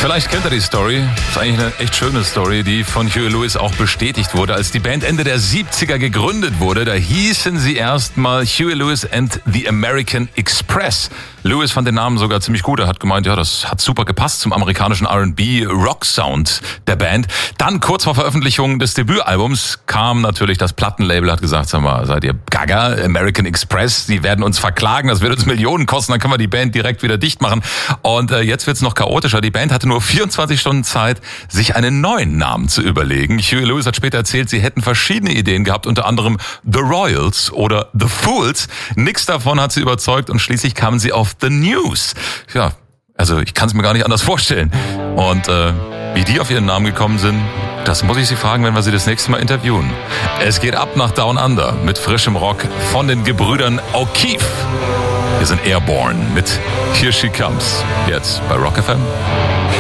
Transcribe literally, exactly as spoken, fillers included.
Vielleicht kennt ihr die Story. Das ist eigentlich eine echt schöne Story, die von Huey Lewis auch bestätigt wurde. Als die Band Ende der siebziger gegründet wurde, da hießen sie erstmal Huey Lewis and the American Express. Lewis fand den Namen sogar ziemlich gut. Er hat gemeint, ja, das hat super gepasst zum amerikanischen R and B-Rock-Sound der Band. Dann kurz vor Veröffentlichung des Debütalbums kam natürlich das Plattenlabel, hat gesagt, sag mal, seid ihr gaga? American Express, die werden uns verklagen, das wird uns Millionen kosten, dann können wir die Band direkt wieder dicht machen. Und äh, jetzt wird's noch chaotischer. Die Band hatte nur vierundzwanzig Stunden Zeit, sich einen neuen Namen zu überlegen. Huey Lewis hat später erzählt, sie hätten verschiedene Ideen gehabt, unter anderem The Royals oder The Fools. Nix davon hat sie überzeugt und schließlich kamen sie auf The News. Ja, also ich kann es mir gar nicht anders vorstellen. Und äh, wie die auf ihren Namen gekommen sind, das muss ich sie fragen, wenn wir sie das nächste Mal interviewen. Es geht ab nach Down Under mit frischem Rock von den Gebrüdern O'Keefe. Wir sind Airborne mit Here She Comes. Jetzt bei Rock F M.